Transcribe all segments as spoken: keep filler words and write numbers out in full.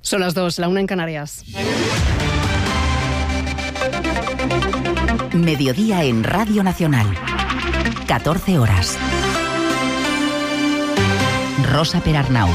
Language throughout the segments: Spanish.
Son las dos, la una en Canarias. Mediodía en Radio Nacional. catorce horas. Rosa Perarnau.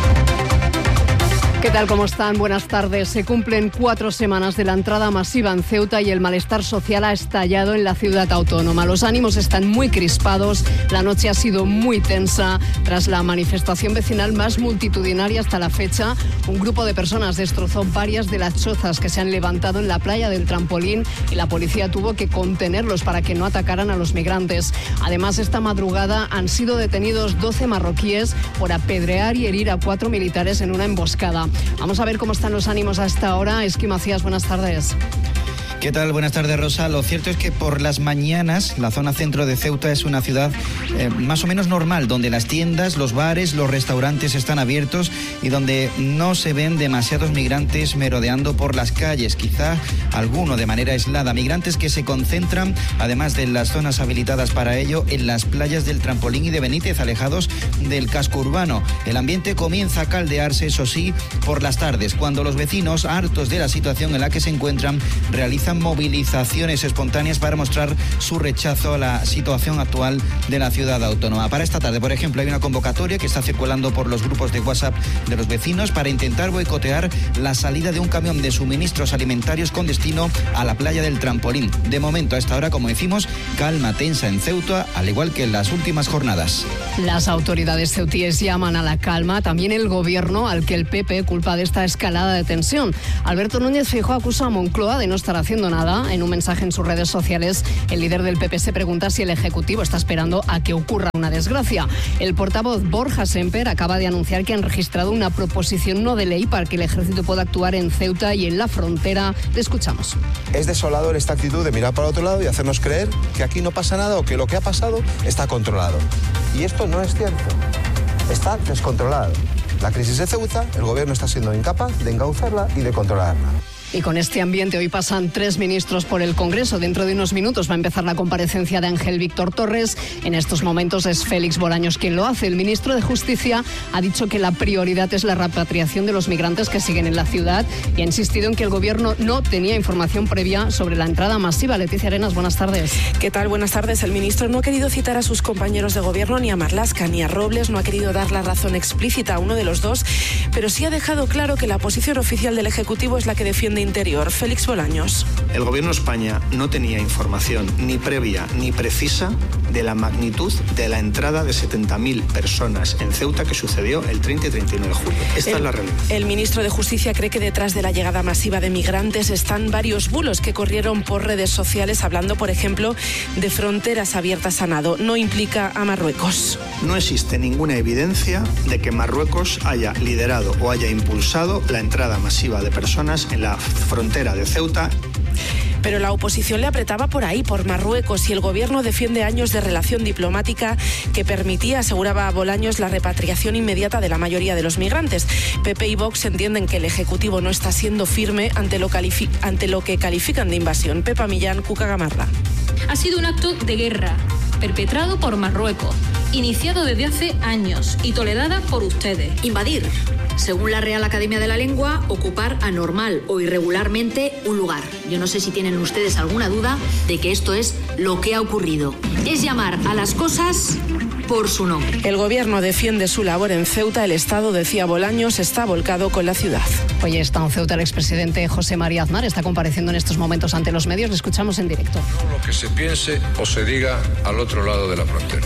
¿Qué tal? ¿Cómo están? Buenas tardes. Se cumplen cuatro semanas de la entrada masiva en Ceuta y el malestar social ha estallado en la ciudad autónoma. Los ánimos están muy crispados, la noche ha sido muy tensa. Tras la manifestación vecinal más multitudinaria hasta la fecha, un grupo de personas destrozó varias de las chozas que se han levantado en la playa del Trampolín y la policía tuvo que contenerlos para que no atacaran a los migrantes. Además, esta madrugada han sido detenidos doce marroquíes por apedrear y herir a cuatro militares en una emboscada. Vamos a ver cómo están los ánimos a esta hora. Esqui Macías, buenas tardes. ¿Qué tal? Buenas tardes, Rosa. Lo cierto es que por las mañanas la zona centro de Ceuta es una ciudad eh, más o menos normal, donde las tiendas, los bares, los restaurantes están abiertos y donde no se ven demasiados migrantes merodeando por las calles, quizá alguno de manera aislada. Migrantes que se concentran, además de las zonas habilitadas para ello, en las playas del Trampolín y de Benítez, alejados del casco urbano. El ambiente comienza a caldearse, eso sí, por las tardes, cuando los vecinos, hartos de la situación en la que se encuentran, realizan movilizaciones espontáneas para mostrar su rechazo a la situación actual de la ciudad autónoma. Para esta tarde, por ejemplo, hay una convocatoria que está circulando por los grupos de WhatsApp de los vecinos para intentar boicotear la salida de un camión de suministros alimentarios con destino a la playa del Trampolín. De momento, a esta hora, como decimos, calma tensa en Ceuta, al igual que en las últimas jornadas. Las autoridades ceutíes llaman a la calma, también el gobierno, al que el P P culpa de esta escalada de tensión. Alberto Núñez Feijóo acusa a Moncloa de no estar haciendo nada. En un mensaje en sus redes sociales, el líder del P P se pregunta si el Ejecutivo está esperando a que ocurra una desgracia. El portavoz Borja Semper acaba de anunciar que han registrado una proposición no de ley para que el Ejército pueda actuar en Ceuta y en la frontera. Le escuchamos. Es desolador esta actitud de mirar para otro lado y hacernos creer que aquí no pasa nada o que lo que ha pasado está controlado. Y esto no es cierto. Está descontrolado. La crisis de Ceuta, el gobierno está siendo incapaz de encauzarla y de controlarla. Y con este ambiente hoy pasan tres ministros por el Congreso. Dentro de unos minutos va a empezar la comparecencia de Ángel Víctor Torres. En estos momentos es Félix Bolaños quien lo hace. El ministro de Justicia ha dicho que la prioridad es la repatriación de los migrantes que siguen en la ciudad y ha insistido en que el gobierno no tenía información previa sobre la entrada masiva. Leticia Arenas, buenas tardes. ¿Qué tal? Buenas tardes. El ministro no ha querido citar a sus compañeros de gobierno, ni a Marlaska ni a Robles, no ha querido dar la razón explícita a uno de los dos, pero sí ha dejado claro que la posición oficial del Ejecutivo es la que defiende Interior. Félix Bolaños. El Gobierno de España no tenía información ni previa ni precisa de la magnitud de la entrada de setenta mil personas en Ceuta que sucedió el treinta y treinta y nueve de julio. Esta el, es la realidad. El ministro de Justicia cree que detrás de la llegada masiva de migrantes están varios bulos que corrieron por redes sociales, hablando, por ejemplo, de fronteras abiertas a nado. No implica a Marruecos. No existe ninguna evidencia de que Marruecos haya liderado o haya impulsado la entrada masiva de personas en la frontera de Ceuta. Pero la oposición le apretaba por ahí, por Marruecos, y el gobierno defiende años de relación diplomática que permitía, aseguraba a Bolaños, la repatriación inmediata de la mayoría de los migrantes. P P y Vox entienden que el Ejecutivo no está siendo firme ante lo, califi- ante lo que califican de invasión. Pepa Millán, Cuca Gamarra. Ha sido un acto de guerra perpetrado por Marruecos, iniciado desde hace años y tolerada por ustedes. Invadir. Según la Real Academia de la Lengua, ocupar anormal o irregularmente un lugar. Yo no sé si tienen ustedes alguna duda de que esto es lo que ha ocurrido. Es llamar a las cosas por su nombre. El gobierno defiende su labor en Ceuta. El Estado, decía Bolaños, está volcado con la ciudad. Hoy está en Ceuta el expresidente José María Aznar. Está compareciendo en estos momentos ante los medios. Le escuchamos en directo. No lo que se piense o se diga al otro lado de la frontera.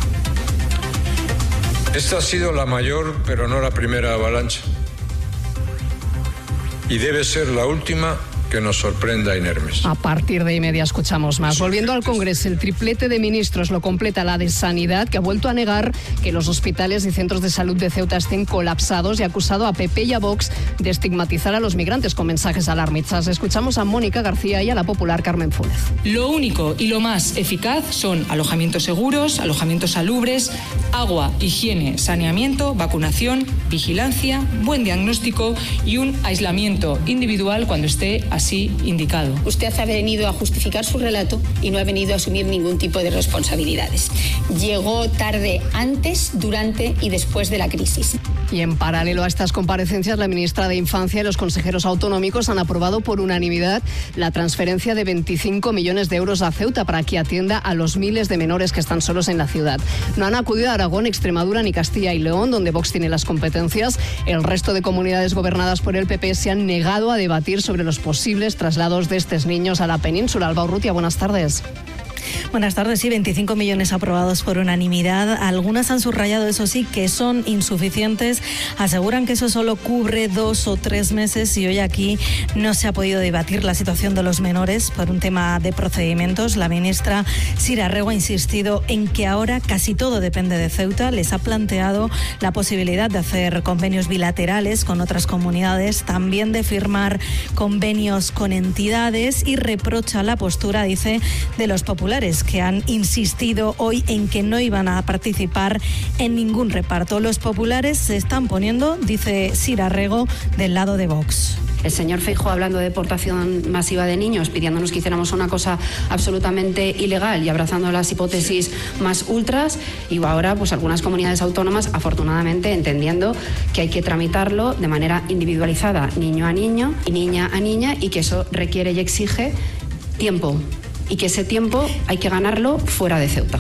Esta ha sido la mayor, pero no la primera avalancha. Y debe ser la última que nos sorprenda inermes. A partir de y media escuchamos más. Volviendo al Congreso, el triplete de ministros lo completa la de Sanidad, que ha vuelto a negar que los hospitales y centros de salud de Ceuta estén colapsados y ha acusado a P P y a Vox de estigmatizar a los migrantes con mensajes alarmistas. Escuchamos a Mónica García y a la popular Carmen Funes. Lo único y lo más eficaz son alojamientos seguros, alojamientos salubres, agua, higiene, saneamiento, vacunación, vigilancia, buen diagnóstico y un aislamiento individual cuando esté así así indicado. Usted ha venido a justificar su relato y no ha venido a asumir ningún tipo de responsabilidades. Llegó tarde antes, durante y después de la crisis. Y en paralelo a estas comparecencias, la ministra de Infancia y los consejeros autonómicos han aprobado por unanimidad la transferencia de veinticinco millones de euros a Ceuta para que atienda a los miles de menores que están solos en la ciudad. No han acudido a Aragón, Extremadura ni Castilla y León, donde Vox tiene las competencias. El resto de comunidades gobernadas por el P P se han negado a debatir sobre los posibles traslados de estos niños a la península. Alba Urrutia, buenas tardes. Buenas tardes. Sí, veinticinco millones aprobados por unanimidad. Algunas han subrayado, eso sí, que son insuficientes. Aseguran que eso solo cubre dos o tres meses y hoy aquí no se ha podido debatir la situación de los menores por un tema de procedimientos. La ministra Sira Rego ha insistido en que ahora casi todo depende de Ceuta. Les ha planteado la posibilidad de hacer convenios bilaterales con otras comunidades, también de firmar convenios con entidades y reprocha la postura, dice, de los populares, que han insistido hoy en que no iban a participar en ningún reparto. Los populares se están poniendo, dice Sira Rego, del lado de Vox. El señor Feijóo hablando de deportación masiva de niños, pidiéndonos que hiciéramos una cosa absolutamente ilegal y abrazando las hipótesis más ultras, y ahora pues algunas comunidades autónomas, afortunadamente, entendiendo que hay que tramitarlo de manera individualizada, niño a niño y niña a niña, y que eso requiere y exige tiempo, y que ese tiempo hay que ganarlo fuera de Ceuta.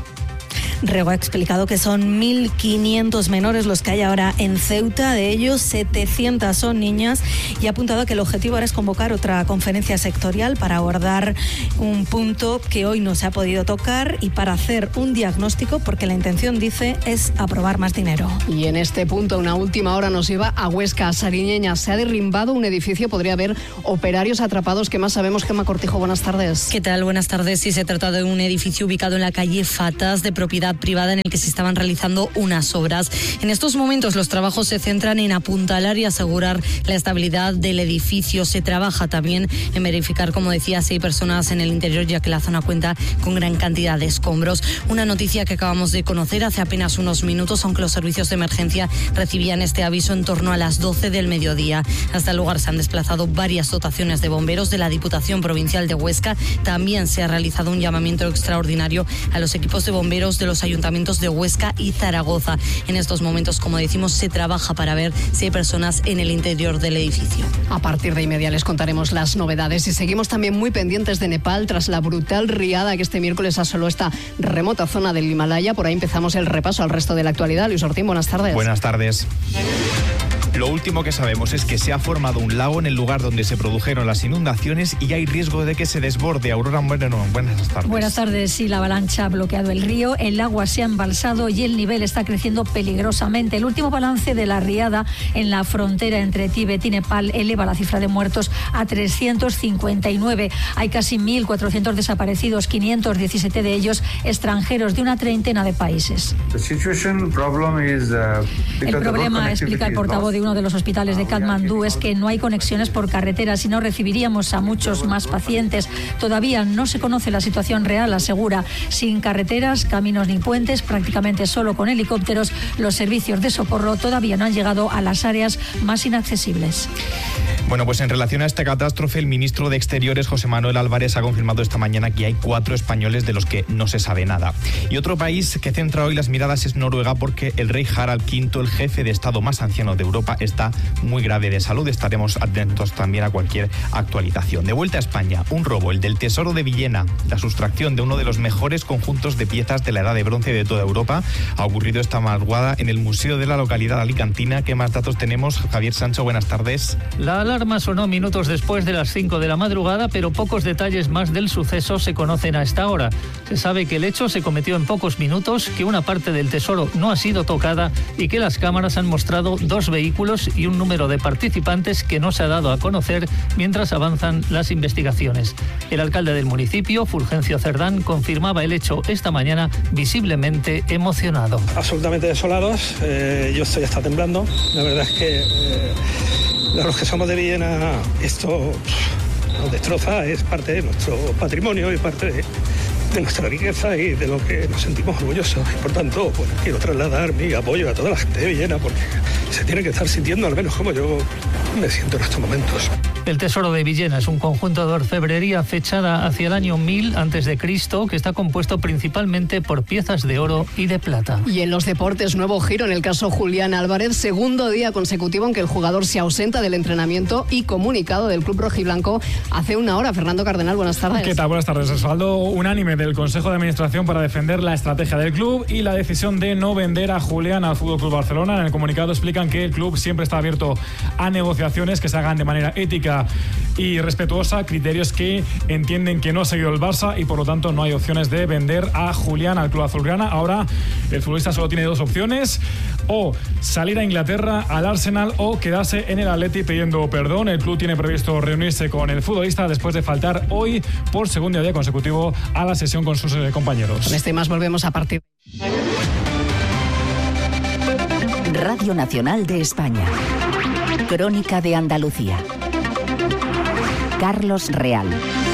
Rego ha explicado que son mil quinientos menores los que hay ahora en Ceuta, de ellos setecientas son niñas, y ha apuntado que el objetivo ahora es convocar otra conferencia sectorial para abordar un punto que hoy no se ha podido tocar y para hacer un diagnóstico, porque la intención, dice, es aprobar más dinero. Y en este punto, una última hora nos lleva a Huesca, a Sariñeña. Se ha derrimbado un edificio, podría haber operarios atrapados. ¿Qué más sabemos? Gemma Cortijo, buenas tardes. ¿Qué tal? Buenas tardes. Sí, se trata de un edificio ubicado en la calle Fatas, de propiedad privada, en el que se estaban realizando unas obras. En estos momentos los trabajos se centran en apuntalar y asegurar la estabilidad del edificio. Se trabaja también en verificar, como decía, si hay personas en el interior, ya que la zona cuenta con gran cantidad de escombros. Una noticia que acabamos de conocer hace apenas unos minutos, aunque los servicios de emergencia recibían este aviso en torno a las doce del mediodía. Hasta el lugar se han desplazado varias dotaciones de bomberos de la Diputación Provincial de Huesca. También se ha realizado un llamamiento extraordinario a los equipos de bomberos de los ayuntamientos de Huesca y Zaragoza. En estos momentos, como decimos, se trabaja para ver si hay personas en el interior del edificio. A partir de inmediato les contaremos las novedades, y seguimos también muy pendientes de Nepal tras la brutal riada que este miércoles asoló esta remota zona del Himalaya. Por ahí empezamos el repaso al resto de la actualidad. Luis Ortín, buenas tardes. Buenas tardes. Lo último que sabemos es que se ha formado un lago en el lugar donde se produjeron las inundaciones y hay riesgo de que se desborde. Aurora Moreno, buenas tardes. Buenas tardes. Sí, la avalancha ha bloqueado el río, el agua se ha embalsado y el nivel está creciendo peligrosamente. El último balance de la riada en la frontera entre Tíbet y Nepal eleva la cifra de muertos a trescientos cincuenta y nueve. Hay casi mil cuatrocientos desaparecidos, quinientos diecisiete de ellos extranjeros de una treintena de países. El problema, explica el portavoz de uno de los hospitales de Katmandú, es que no hay conexiones por carretera, si no recibiríamos a muchos más pacientes. Todavía no se conoce la situación real, asegura. Sin carreteras, caminos ni puentes, prácticamente solo con helicópteros, los servicios de socorro todavía no han llegado a las áreas más inaccesibles. Bueno, pues en relación a esta catástrofe, el ministro de Exteriores, José Manuel Álvarez, ha confirmado esta mañana que hay cuatro españoles de los que no se sabe nada. Y otro país que centra hoy las miradas es Noruega, porque el rey Harald quinto, el jefe de Estado más anciano de Europa, está muy grave de salud. Estaremos atentos también a cualquier actualización. De vuelta a España, un robo, el del Tesoro de Villena, la sustracción de uno de los mejores conjuntos de piezas de la Edad de Bronce de toda Europa, ha ocurrido esta madrugada en el museo de la localidad alicantina. ¿Qué más datos tenemos? Javier Sancho, buenas tardes. La alarma sonó minutos después de las cinco de la madrugada, pero pocos detalles más del suceso se conocen a esta hora. Se sabe que el hecho se cometió en pocos minutos, que una parte del tesoro no ha sido tocada y que las cámaras han mostrado dos vehículos y un número de participantes que no se ha dado a conocer mientras avanzan las investigaciones. El alcalde del municipio, Fulgencio Cerdán, confirmaba el hecho esta mañana, visiblemente emocionado. Absolutamente desolados, eh, yo estoy hasta temblando. La verdad es que eh, los que somos de Villena, esto nos destroza, es parte de nuestro patrimonio y parte de, de nuestra riqueza y de lo que nos sentimos orgullosos. Y por tanto, bueno, quiero trasladar mi apoyo a toda la gente de Villena, porque se tiene que estar sintiendo al menos como yo me siento en estos momentos. El Tesoro de Villena es un conjunto de orfebrería fechada hacia el año mil antes de Cristo, que está compuesto principalmente por piezas de oro y de plata. Y en los deportes, nuevo giro en el caso Julián Álvarez, segundo día consecutivo en que el jugador se ausenta del entrenamiento y comunicado del club rojiblanco hace una hora. Fernando Cardenal, buenas tardes. ¿Qué tal? Buenas tardes. Respaldo unánime del Consejo de Administración para defender la estrategia del club y la decisión de no vender a Julián al F C Barcelona. En el comunicado explican que el club siempre está abierto a negociaciones que se hagan de manera ética y respetuosa, criterios que entienden que no ha seguido el Barça y por lo tanto no hay opciones de vender a Julián al club azulgrana. Ahora el futbolista solo tiene dos opciones: o salir a Inglaterra al Arsenal o quedarse en el Atleti pidiendo perdón. El club tiene previsto reunirse con el futbolista después de faltar hoy por segundo día consecutivo a la sesión con sus eh, compañeros. Con este y más volvemos a partir. Radio Nacional de España. Crónica de Andalucía. Carlos Real.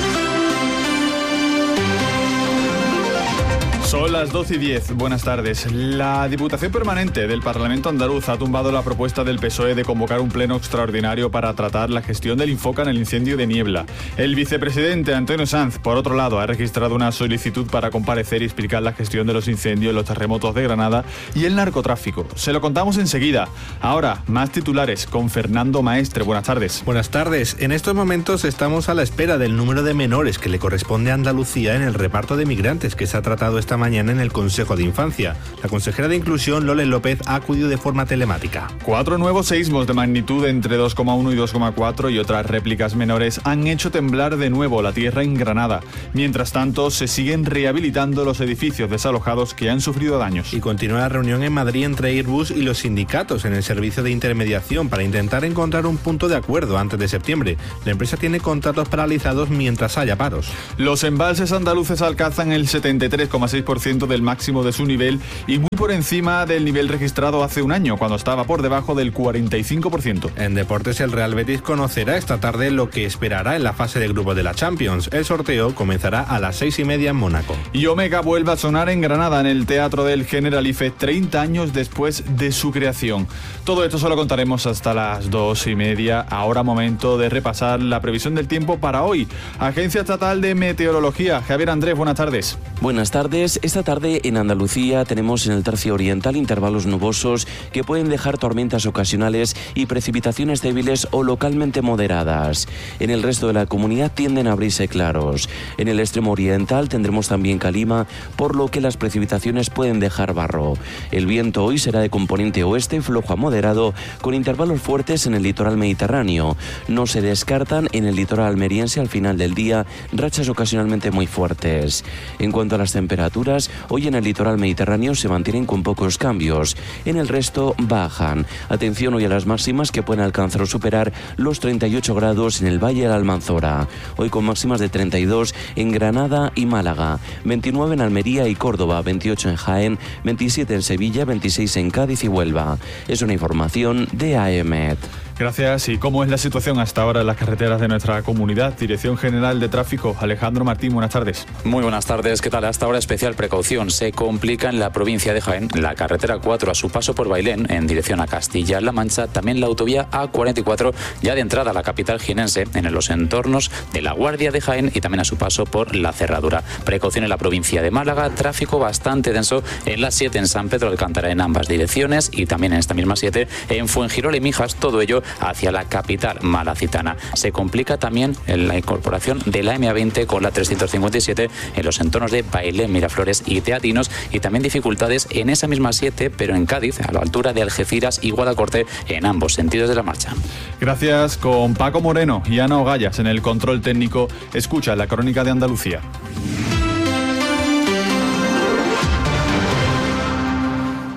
Son las doce y diez. Buenas tardes. La Diputación Permanente del Parlamento Andaluz ha tumbado la propuesta del P S O E de convocar un pleno extraordinario para tratar la gestión del Infoca en el incendio de Niebla. El vicepresidente Antonio Sanz, por otro lado, ha registrado una solicitud para comparecer y explicar la gestión de los incendios, los terremotos de Granada y el narcotráfico. Se lo contamos enseguida. Ahora, más titulares con Fernando Maestre. Buenas tardes. Buenas tardes. En estos momentos estamos a la espera del número de menores que le corresponde a Andalucía en el reparto de migrantes que se ha tratado esta mañana en el Consejo de Infancia. La consejera de Inclusión, Loles López, ha acudido de forma telemática. Cuatro nuevos seísmos de magnitud entre dos coma uno y dos coma cuatro y otras réplicas menores han hecho temblar de nuevo la tierra en Granada. Mientras tanto, se siguen rehabilitando los edificios desalojados que han sufrido daños. Y continúa la reunión en Madrid entre Airbus y los sindicatos en el servicio de intermediación para intentar encontrar un punto de acuerdo antes de septiembre. La empresa tiene contratos paralizados mientras haya paros. Los embalses andaluces alcanzan el setenta y tres coma seis por ciento del máximo de su nivel y muy por encima del nivel registrado hace un año, cuando estaba por debajo del cuarenta y cinco por ciento. En deportes, el Real Betis conocerá esta tarde lo que esperará en la fase de grupos de la Champions. El sorteo comenzará a las seis y media en Mónaco. Y Omega vuelve a sonar en Granada, en el Teatro del Generalife, treinta años después de su creación. Todo esto se lo contaremos hasta las dos y media. Ahora momento de repasar la previsión del tiempo para hoy. Agencia Estatal de Meteorología. Javier Andrés, buenas tardes. Buenas tardes. Esta tarde en Andalucía tenemos en el tercio oriental intervalos nubosos que pueden dejar tormentas ocasionales y precipitaciones débiles o localmente moderadas. En el resto de la comunidad tienden a abrirse claros. En el extremo oriental tendremos también calima, por lo que las precipitaciones pueden dejar barro. El viento hoy será de componente oeste, flojo a moderado, con intervalos fuertes en el litoral mediterráneo. No se descartan en el litoral almeriense al final del día rachas ocasionalmente muy fuertes. En cuanto a las temperaturas, hoy en el litoral mediterráneo se mantienen con pocos cambios. En el resto bajan. Atención hoy a las máximas que pueden alcanzar o superar los treinta y ocho grados en el Valle de la Almanzora. Hoy con máximas de treinta y dos en Granada y Málaga, veintinueve en Almería y Córdoba, veintiocho en Jaén, veintisiete en Sevilla, veintiséis en Cádiz y Huelva. Es una información de A E M E T. Gracias. ¿Y cómo es la situación hasta ahora en las carreteras de nuestra comunidad? Dirección General de Tráfico, Alejandro Martín, buenas tardes. Muy buenas tardes. ¿Qué tal? Hasta ahora especial precaución. Se complica en la provincia de Jaén la carretera cuatro a su paso por Bailén en dirección a Castilla-La Mancha. También la autovía A cuarenta y cuatro ya de entrada a la capital jienense en los entornos de La Guardia de Jaén y también a su paso por La Cerradura. Precaución en la provincia de Málaga. Tráfico bastante denso en la siete en San Pedro de Alcántara en ambas direcciones y también en esta misma siete en Fuengirola y Mijas. Todo ello hacia la capital malacitana. Se complica también en la incorporación de la M A veinte con la trescientos cincuenta y siete en los entornos de Bailén, Miraflores y Teatinos y también dificultades en esa misma siete, pero en Cádiz, a la altura de Algeciras y Guadalcorte, en ambos sentidos de la marcha. Gracias. Con Paco Moreno y Ana Ogallas en el control técnico. Escucha la crónica de Andalucía.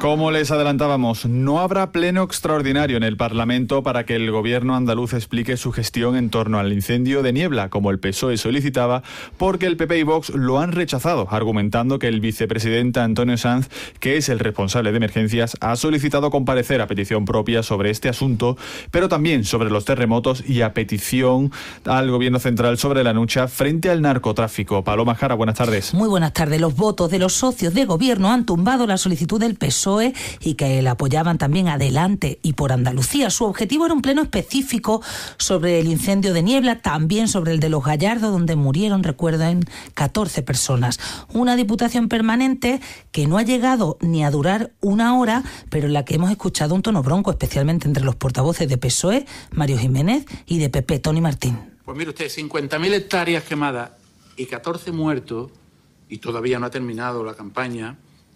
Como les adelantábamos, no habrá pleno extraordinario en el Parlamento para que el gobierno andaluz explique su gestión en torno al incendio de Niebla, como el P S O E solicitaba, porque el P P y Vox lo han rechazado, argumentando que el vicepresidente Antonio Sanz, que es el responsable de emergencias, ha solicitado comparecer a petición propia sobre este asunto, pero también sobre los terremotos y a petición al gobierno central sobre la lucha frente al narcotráfico. Paloma Jara, buenas tardes. Muy buenas tardes. Los votos de los socios de gobierno han tumbado la solicitud del P S O E y que la apoyaban también Adelante y por Andalucía. Su objetivo era un pleno específico sobre el incendio de Niebla, también sobre el de Los Gallardos, donde murieron, recuerden, catorce personas. Una diputación permanente que no ha llegado ni a durar una hora, pero en la que hemos escuchado un tono bronco, especialmente entre los portavoces de P S O E, Mario Jiménez, y de P P, Tony Martín. Pues mire usted, cincuenta mil hectáreas quemadas y catorce muertos, y todavía no ha terminado la campaña,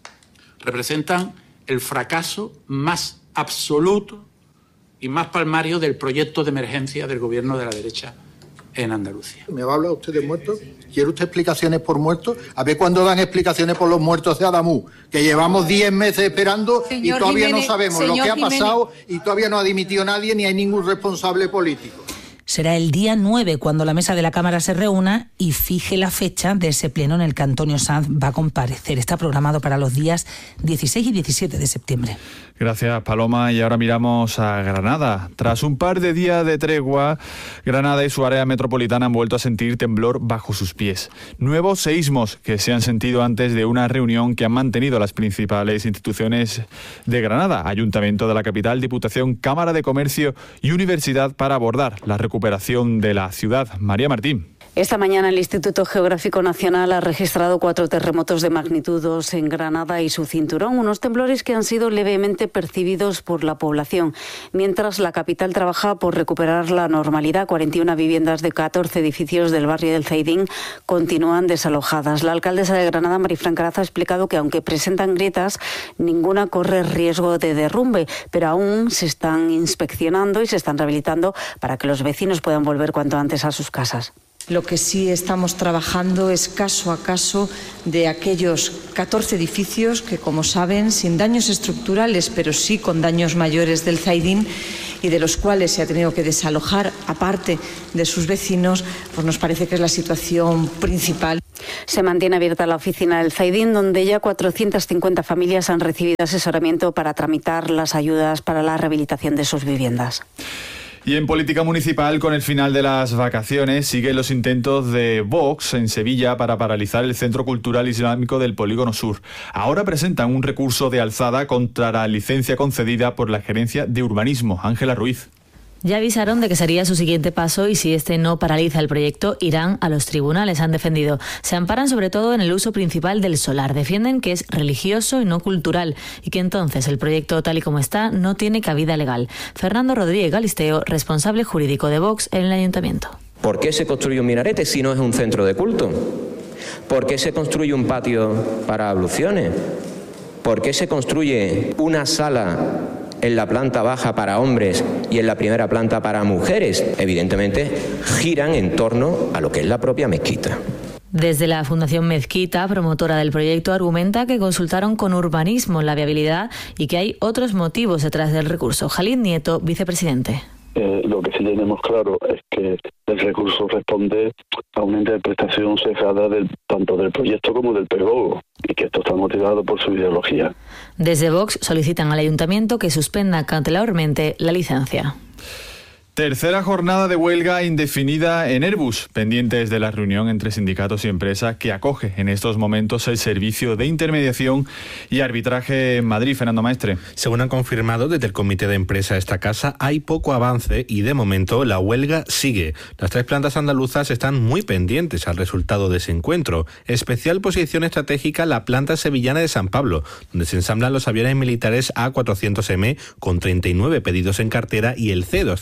representan el fracaso más absoluto y más palmario del proyecto de emergencia del gobierno de la derecha en Andalucía. ¿Me va a hablar usted de muertos? ¿Quiere usted explicaciones por muertos? A ver cuándo dan explicaciones por los muertos de Adamú, que llevamos diez meses esperando señor y todavía Jiménez, no sabemos lo que ha Jiménez. pasado y todavía no ha dimitido nadie ni hay ningún responsable político. Será el día nueve cuando la mesa de la Cámara se reúna y fije la fecha de ese pleno en el que Antonio Sanz va a comparecer. Está programado para los días dieciséis y diecisiete de septiembre. Gracias, Paloma. Y ahora miramos a Granada. Tras un par de días de tregua, Granada y su área metropolitana han vuelto a sentir temblor bajo sus pies. Nuevos seísmos que se han sentido antes de una reunión que han mantenido las principales instituciones de Granada, Ayuntamiento de la capital, Diputación, Cámara de Comercio y Universidad, para abordar la recuperación de la ciudad. María Martín. Esta mañana el Instituto Geográfico Nacional ha registrado cuatro terremotos de magnitud dos en Granada y su cinturón, unos temblores que han sido levemente percibidos por la población. Mientras la capital trabaja por recuperar la normalidad, cuarenta y una viviendas de catorce edificios del barrio del Zaidín continúan desalojadas. La alcaldesa de Granada, Marifran Carazo, ha explicado que aunque presentan grietas, ninguna corre riesgo de derrumbe, pero aún se están inspeccionando y se están rehabilitando para que los vecinos puedan volver cuanto antes a sus casas. Lo que sí estamos trabajando es caso a caso de aquellos catorce edificios que, como saben, sin daños estructurales, pero sí con daños mayores del Zaidín y de los cuales se ha tenido que desalojar, aparte de sus vecinos, pues nos parece que es la situación principal. Se mantiene abierta la oficina del Zaidín, donde ya cuatrocientas cincuenta familias han recibido asesoramiento para tramitar las ayudas para la rehabilitación de sus viviendas. Y en política municipal, con el final de las vacaciones, siguen los intentos de Vox en Sevilla para paralizar el Centro Cultural Islámico del Polígono Sur. Ahora presentan un recurso de alzada contra la licencia concedida por la Gerencia de Urbanismo. Ángela Ruiz. Ya avisaron de que sería su siguiente paso y si este no paraliza el proyecto, irán a los tribunales, han defendido. Se amparan sobre todo en el uso principal del solar. Defienden que es religioso y no cultural y que entonces el proyecto tal y como está no tiene cabida legal. Fernando Rodríguez Galisteo, responsable jurídico de Vox en el Ayuntamiento. ¿Por qué se construye un minarete si no es un centro de culto? ¿Por qué se construye un patio para abluciones? ¿Por qué se construye una sala en la planta baja para hombres y en la primera planta para mujeres? Evidentemente giran en torno a lo que es la propia mezquita. Desde la Fundación Mezquita, promotora del proyecto, argumenta que consultaron con Urbanismo la viabilidad y que hay otros motivos detrás del recurso. Jalid Nieto, vicepresidente. Eh, lo que sí tenemos claro es que el recurso responde a una interpretación sesgada del, tanto del proyecto como del pedagogo, y que esto está motivado por su ideología. Desde Vox solicitan al Ayuntamiento que suspenda cautelarmente la licencia. Tercera jornada de huelga indefinida en Airbus, pendientes de la reunión entre sindicatos y empresas que acoge en estos momentos el servicio de intermediación y arbitraje en Madrid. Fernando Maestre. Según han confirmado desde el comité de empresa de esta casa, hay poco avance y de momento la huelga sigue. Las tres plantas andaluzas están muy pendientes al resultado de ese encuentro. Especial posición estratégica la planta sevillana de San Pablo, donde se ensamblan los aviones militares A cuatrocientos eme con treinta y nueve pedidos en cartera y el ce doscientos noventa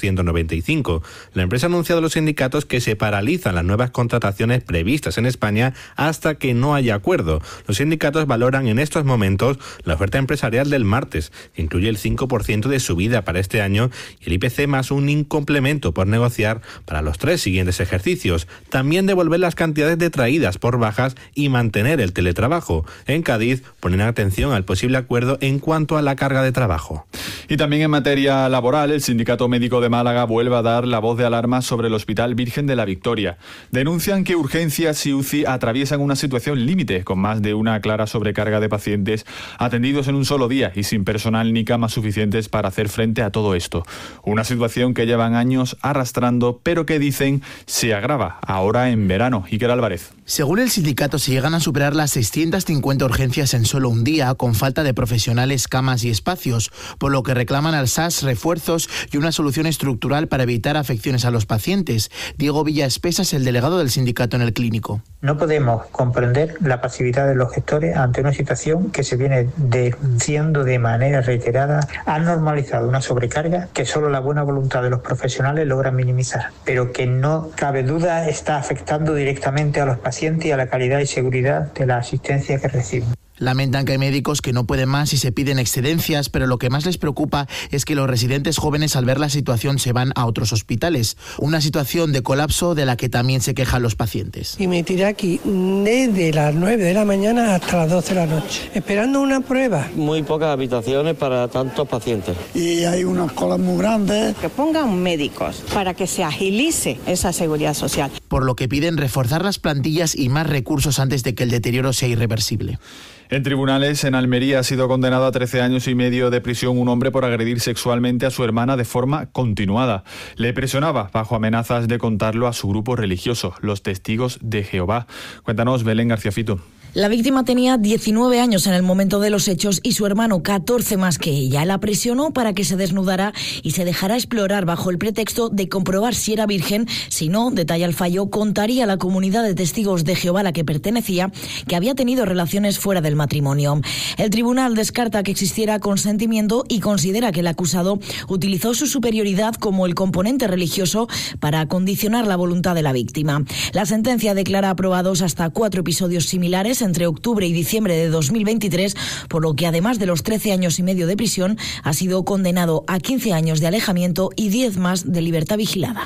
noventa y cinco. La empresa ha anunciado a los sindicatos que se paralizan las nuevas contrataciones previstas en España hasta que no haya acuerdo. Los sindicatos valoran en estos momentos la oferta empresarial del martes, que incluye el cinco por ciento de subida para este año y el I P C más un complemento por negociar para los tres siguientes ejercicios. También devolver las cantidades detraídas por bajas y mantener el teletrabajo. En Cádiz ponen atención al posible acuerdo en cuanto a la carga de trabajo. Y también en materia laboral, el Sindicato Médico de Málaga vuelve a dar la voz de alarma sobre el Hospital Virgen de la Victoria. Denuncian que urgencias y U C I atraviesan una situación límite, con más de una clara sobrecarga de pacientes atendidos en un solo día y sin personal ni camas suficientes para hacer frente a todo esto. Una situación que llevan años arrastrando, pero que dicen se agrava ahora en verano. Iker Álvarez. Según el sindicato, se llegan a superar las seiscientas cincuenta urgencias en solo un día, con falta de profesionales, camas y espacios, por lo que reclaman al S A S refuerzos y una solución estructural para evitar afecciones a los pacientes. Diego Villaespesa es el delegado del sindicato en el clínico. No podemos comprender la pasividad de los gestores ante una situación que se viene denunciando de manera reiterada. Han normalizado una sobrecarga que solo la buena voluntad de los profesionales logra minimizar, pero que no cabe duda está afectando directamente a los pacientes y a la calidad y seguridad de la asistencia que reciben. Lamentan que hay médicos que no pueden más y se piden excedencias, pero lo que más les preocupa es que los residentes jóvenes al ver la situación se van a otros hospitales. Una situación de colapso de la que también se quejan los pacientes. Y me tiré aquí desde las nueve de la mañana hasta las doce de la noche, esperando una prueba. Muy pocas habitaciones para tantos pacientes. Y hay unas colas muy grandes. Que pongan médicos para que se agilice esa seguridad social. Por lo que piden reforzar las plantillas y más recursos antes de que el deterioro sea irreversible. En tribunales, en Almería, ha sido condenado a trece años y medio de prisión un hombre por agredir sexualmente a su hermana de forma continuada. Le presionaba bajo amenazas de contarlo a su grupo religioso, los Testigos de Jehová. Cuéntanos, Belén García Fito. La víctima tenía diecinueve años en el momento de los hechos y su hermano catorce más que ella. La presionó para que se desnudara y se dejara explorar bajo el pretexto de comprobar si era virgen. Si no, detalla el fallo, contaría a la comunidad de testigos de Jehová a la que pertenecía que había tenido relaciones fuera del matrimonio. El tribunal descarta que existiera consentimiento y considera que el acusado utilizó su superioridad como el componente religioso para condicionar la voluntad de la víctima. La sentencia declara aprobados hasta cuatro episodios similares entre octubre y diciembre de dos mil veintitrés, por lo que además de los trece años y medio de prisión, ha sido condenado a quince años de alejamiento y diez más de libertad vigilada.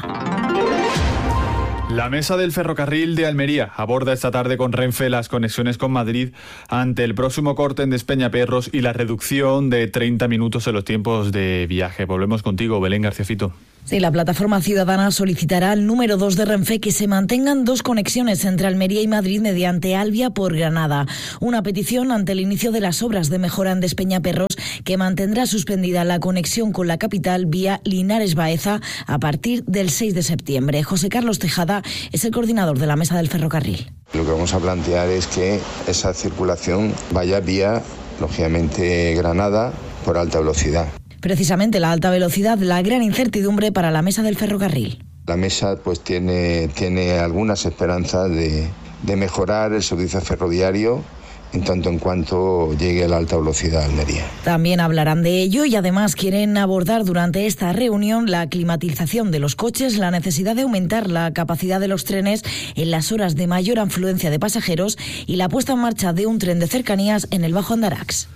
La mesa del ferrocarril de Almería aborda esta tarde con Renfe las conexiones con Madrid ante el próximo corte en Despeñaperros y la reducción de treinta minutos en los tiempos de viaje. Volvemos contigo, Belén García Fito. Sí, la plataforma ciudadana solicitará al número dos de Renfe que se mantengan dos conexiones entre Almería y Madrid mediante Albia por Granada. Una petición ante el inicio de las obras de mejora en Despeñaperros que mantendrá suspendida la conexión con la capital vía Linares-Baeza a partir del seis de septiembre. José Carlos Tejada es el coordinador de la mesa del ferrocarril. Lo que vamos a plantear es que esa circulación vaya vía, lógicamente, Granada por alta velocidad. Precisamente la alta velocidad, la gran incertidumbre para la mesa del ferrocarril. La mesa pues tiene, tiene algunas esperanzas de, de mejorar el servicio ferroviario en tanto en cuanto llegue a la alta velocidad a Almería. También hablarán de ello y además quieren abordar durante esta reunión la climatización de los coches, la necesidad de aumentar la capacidad de los trenes en las horas de mayor afluencia de pasajeros y la puesta en marcha de un tren de cercanías en el Bajo Andarax.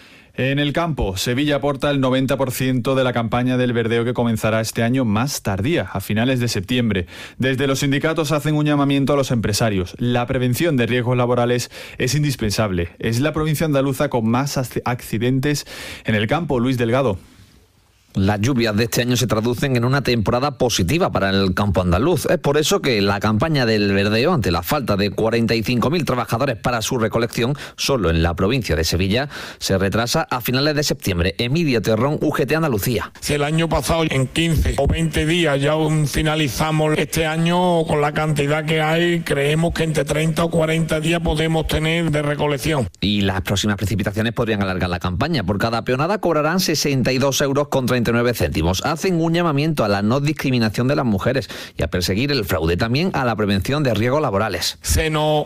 En el campo, Sevilla aporta el noventa por ciento de la campaña del verdeo que comenzará este año más tardía, a finales de septiembre. Desde los sindicatos hacen un llamamiento a los empresarios. La prevención de riesgos laborales es indispensable. Es la provincia andaluza con más accidentes en el campo. Luis Delgado. Las lluvias de este año se traducen en una temporada positiva para el campo andaluz. Es por eso que la campaña del verdeo, ante la falta de cuarenta y cinco mil trabajadores para su recolección, solo en la provincia de Sevilla, se retrasa a finales de septiembre. Emilio Terrón, U G T Andalucía. Si el año pasado en quince o veinte días ya finalizamos, este año con la cantidad que hay, creemos que entre treinta o cuarenta días podemos tener de recolección. Y las próximas precipitaciones podrían alargar la campaña. Por cada peonada cobrarán sesenta y dos euros con treinta y nueve céntimos. Hacen un llamamiento a la no discriminación de las mujeres y a perseguir el fraude, también a la prevención de riesgos laborales. Se nos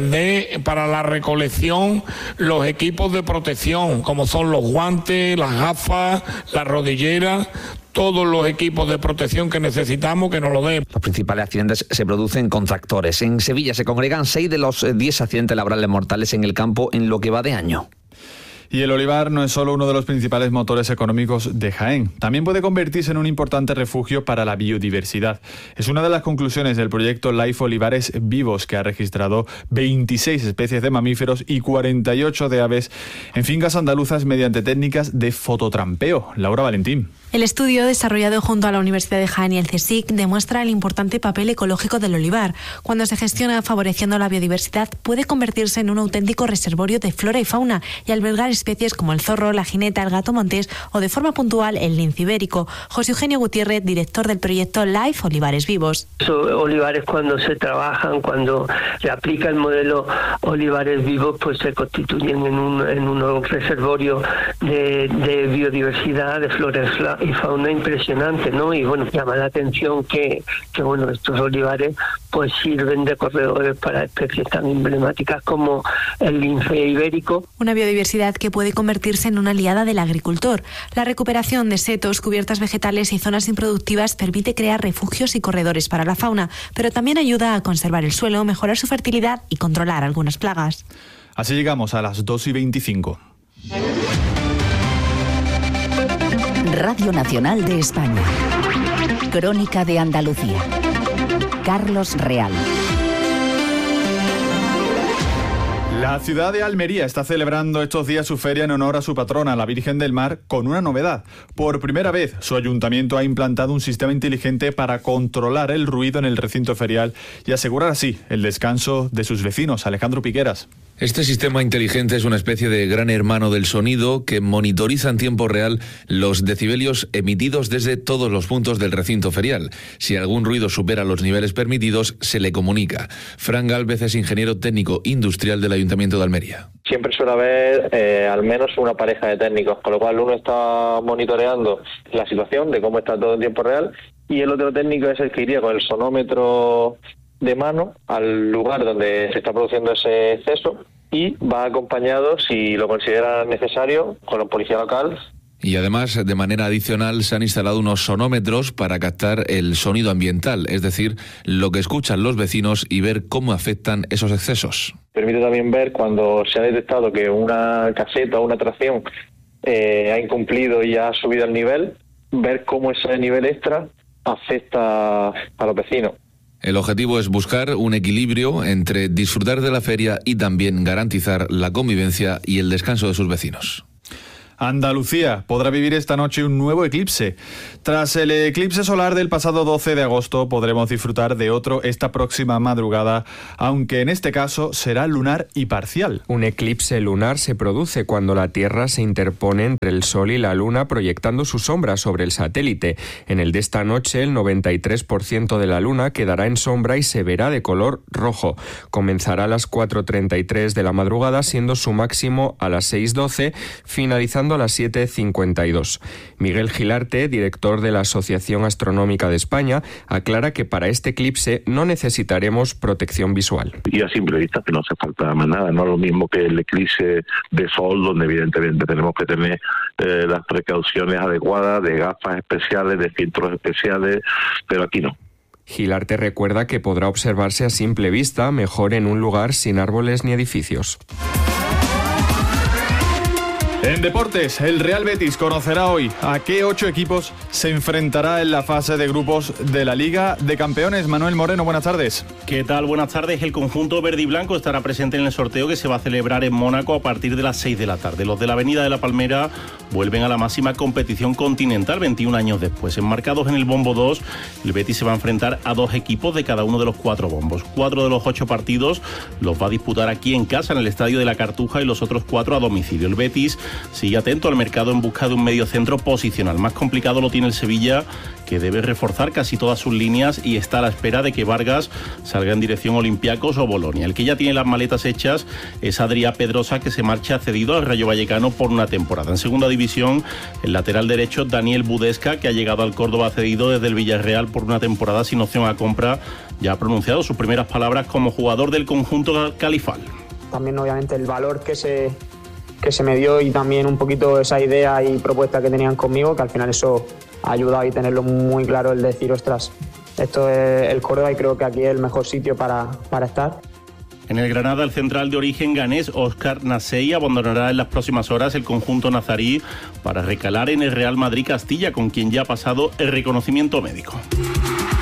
dé para la recolección los equipos de protección, como son los guantes, las gafas, las rodilleras, todos los equipos de protección que necesitamos, que nos lo den. Los principales accidentes se producen con tractores. En Sevilla se congregan seis de los diez accidentes laborales mortales en el campo en lo que va de año. Y el olivar no es solo uno de los principales motores económicos de Jaén, también puede convertirse en un importante refugio para la biodiversidad. Es una de las conclusiones del proyecto Life Olivares Vivos, que ha registrado veintiséis especies de mamíferos y cuarenta y ocho de aves en fincas andaluzas mediante técnicas de fototrampeo. Laura Valentín. El estudio, desarrollado junto a la Universidad de Jaén y el CSIC, demuestra el importante papel ecológico del olivar. Cuando se gestiona favoreciendo la biodiversidad, puede convertirse en un auténtico reservorio de flora y fauna y albergar especies como el zorro, la jineta, el gato montés o, de forma puntual, el lince ibérico. José Eugenio Gutiérrez, director del proyecto Life Olivares Vivos. Esos olivares, cuando se trabajan, cuando se aplica el modelo Olivares Vivos, pues se constituyen en un, en un reservorio de, de biodiversidad, de flora y fauna impresionante, ¿no? Y bueno, llama la atención que, que bueno, estos olivares pues sirven de corredores para especies tan emblemáticas como el lince ibérico. Una biodiversidad que puede convertirse en una aliada del agricultor. La recuperación de setos, cubiertas vegetales y zonas improductivas permite crear refugios y corredores para la fauna, pero también ayuda a conservar el suelo, mejorar su fertilidad y controlar algunas plagas. Así llegamos a las dos y veinticinco. Radio Nacional de España. Crónica de Andalucía. Carlos Real. La ciudad de Almería está celebrando estos días su feria en honor a su patrona, la Virgen del Mar, con una novedad. Por primera vez, su ayuntamiento ha implantado un sistema inteligente para controlar el ruido en el recinto ferial y asegurar así el descanso de sus vecinos. Alejandro Piqueras. Este sistema inteligente es una especie de gran hermano del sonido que monitoriza en tiempo real los decibelios emitidos desde todos los puntos del recinto ferial. Si algún ruido supera los niveles permitidos, se le comunica. Fran Gálvez es ingeniero técnico industrial del Ayuntamiento de Almería. Siempre suele haber eh, al menos una pareja de técnicos, con lo cual uno está monitoreando la situación de cómo está todo en tiempo real y el otro técnico es el que iría con el sonómetro de mano al lugar donde se está produciendo ese exceso y va acompañado, si lo considera necesario, con la policía local. Y además, de manera adicional, se han instalado unos sonómetros para captar el sonido ambiental, es decir, lo que escuchan los vecinos y ver cómo afectan esos excesos. Permite también ver cuando se ha detectado que una caseta o una atracción eh, ha incumplido y ha subido el nivel, ver cómo ese nivel extra afecta a los vecinos. El objetivo es buscar un equilibrio entre disfrutar de la feria y también garantizar la convivencia y el descanso de sus vecinos. Andalucía podrá vivir esta noche un nuevo eclipse. Tras el eclipse solar del pasado doce de agosto podremos disfrutar de otro esta próxima madrugada, aunque en este caso será lunar y parcial. Un eclipse lunar se produce cuando la Tierra se interpone entre el Sol y la Luna, proyectando su sombra sobre el satélite. En el de esta noche, el noventa y tres por ciento de la Luna quedará en sombra y se verá de color rojo. Comenzará a las cuatro treinta y tres de la madrugada, siendo su máximo a las seis doce, finalizando a las siete cincuenta y dos. Miguel Gilarte, director de la Asociación Astronómica de España, aclara que para este eclipse no necesitaremos protección visual. Y a simple vista que no hace falta más nada, no es lo mismo que el eclipse de sol, donde evidentemente tenemos que tener eh, las precauciones adecuadas de gafas especiales, de filtros especiales, pero aquí no. Gilarte recuerda que podrá observarse a simple vista, mejor en un lugar sin árboles ni edificios. En deportes, el Real Betis conocerá hoy a qué ocho equipos se enfrentará en la fase de grupos de la Liga de Campeones. Manuel Moreno, buenas tardes. ¿Qué tal? Buenas tardes. El conjunto verde y blanco estará presente en el sorteo que se va a celebrar en Mónaco a partir de las seis de la tarde. Los de la Avenida de la Palmera vuelven a la máxima competición continental veintiún años después. Enmarcados en el bombo dos, el Betis se va a enfrentar a dos equipos de cada uno de los cuatro bombos. Cuatro de los ocho partidos los va a disputar aquí en casa, en el Estadio de la Cartuja, y los otros cuatro a domicilio. El Betis sigue atento al mercado en busca de un medio centro posicional. Más complicado lo tiene el Sevilla, que debe reforzar casi todas sus líneas y está a la espera de que Vargas salga en dirección Olympiacos o Bolonia. El que ya tiene las maletas hechas es Adrià Pedrosa, que se marcha cedido al Rayo Vallecano por una temporada. En segunda división, el lateral derecho Daniel Budesca, que ha llegado al Córdoba cedido desde el Villarreal por una temporada sin opción a compra, ya ha pronunciado sus primeras palabras como jugador del conjunto califal. También obviamente el valor que se que se me dio y también un poquito esa idea y propuesta que tenían conmigo, que al final eso ha ayudado y tenerlo muy claro el decir, ostras, esto es el Córdoba y creo que aquí es el mejor sitio para, para estar. En el Granada, el central de origen ganés Óscar Nasei abandonará en las próximas horas el conjunto nazarí para recalar en el Real Madrid Castilla, con quien ya ha pasado el reconocimiento médico.